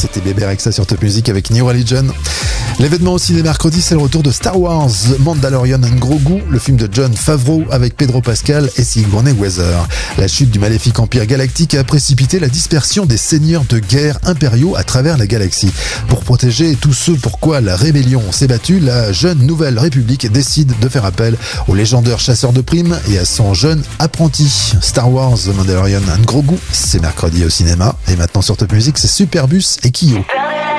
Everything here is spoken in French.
C'était Bébé Rexha sur Top Music avec New Religion. L'événement au ciné mercredi, c'est le retour de Star Wars, Mandalorian and Grogu, le film de Jon Favreau avec Pedro Pascal et Sigourney Weaver. La chute du maléfique empire galactique a précipité la dispersion des seigneurs de guerre impériaux à travers la galaxie. Pour protéger tous ceux pourquoi la rébellion s'est battue, la jeune nouvelle république décide de faire appel au légendaire chasseur de primes et à son jeune apprenti. Star Wars, Mandalorian and Grogu, c'est mercredi au cinéma. Et maintenant sur Top Music, c'est Superbus et Kyo.